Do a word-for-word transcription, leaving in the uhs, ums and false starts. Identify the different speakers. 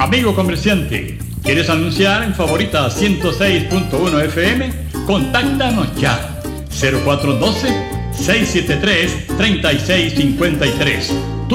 Speaker 1: Amigo comerciante, ¿quieres anunciar en Favorita ciento seis punto uno F M? Contáctanos ya. cero cuatro uno dos, seis siete tres, tres seis cinco tres.